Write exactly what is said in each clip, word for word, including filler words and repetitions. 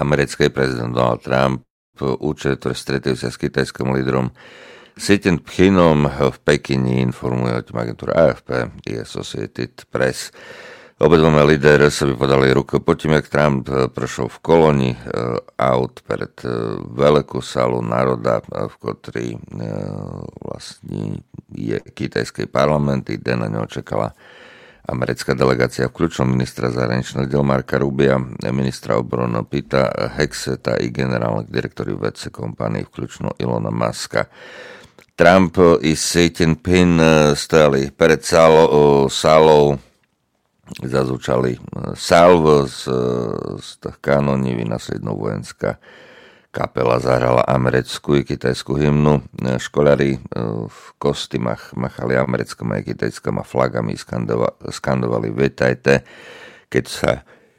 americký prezident Donald Trump určite, ktoré stretajú sa s kitajským lídrom Xi Jinpingom v Pekine, informuje o tom agentúra á ef pé i Associated Press. Obidvoja líder sa vypodali ruku po tým, jak Trump prešiel v kolóni aut pred veľkú sálu národa, v ktorej vlastne je kitajský parlament, i den na ňo čakala americká delegácia, vključno ministra zahraničných diel Marka Rubia, ministra obrany Pita Hexeta i generálnych direktorov vedce kompánii, vključno Ilona Muska. Trump i Xi Jinping stojali pred sálou, sálou zazvučali salvo z, z tých kanóniv, následno vojenská kapela zahrala americkú i kitajskú hymnu. Školári v kostýmach machali americkými a kitajskými flagami, skandova, skandovali "Vítajte", keď sa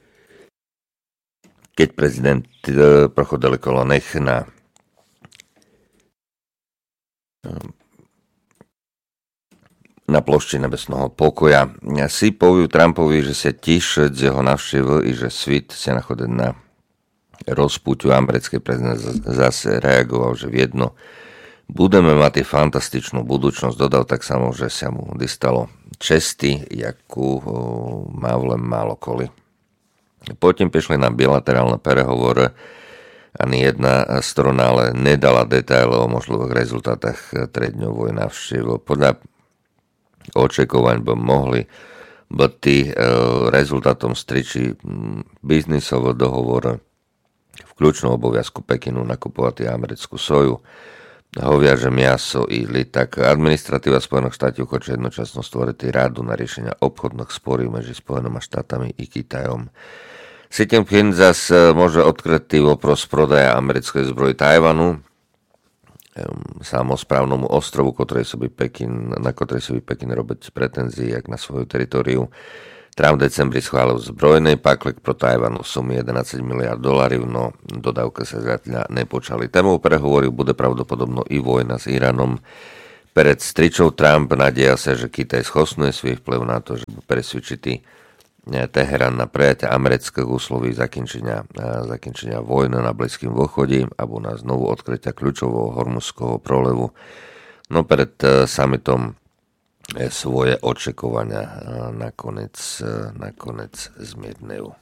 keď prezident prochodil kolo nech na na plošči nebesného pokoja. Si poviu Trumpovi, že sa teší z jeho návštěvy i že svět se nachodí na rozpuťu. Americký prezident zase reagoval, že v jedno budeme mať fantastičnú budúcnosť. Dodal tak samo, že sa mu distalo česti, jakú má len málo koli. Potom prišli na bilaterálne prehovory. Ani jedna strana ale nedala detaily o možných rezultátach tredňovej návštevy. Podľa očekovaní by mohli byť rezultátom stričí biznisového dohovoru, vključno obaviazku Pekinu nakupovať americkú soju, hoviaže mäso i litak. Administratíva Spojených štátov chce jednočasno stvoriť radu na riešenia obchodných sporov medzi Spojenými štátami i Kitajom. Xi Jinping zas môže odkryť vopros prodaja americkej zbroji Tajvanu, samosprávnomu ostrovu, ktorej sa by Pekin, na ktorej sa by Pekin robiť pretenzie jak na svoju teritoriu. Trump v decembri schválil zbrojný paklek pro Tajvanu v sume jedenásť miliárd dolárov, no dodávka sa zatiaľ nepočali. Témou prehovoru bude pravdepodobno i vojna s Iránom. Pred stričou Trump nadieja sa, že Kitaj schosnuje svoj vplyv na to, že presvedčitý Teherán na prijatie amerických úsloví zakončenia, zakončenia vojny na Blízkym východe alebo na znovu odkrytia kľúčového hormuzského prolevu. No pred summitom svoje očakovania nakoniec, nakoniec zmierňujú.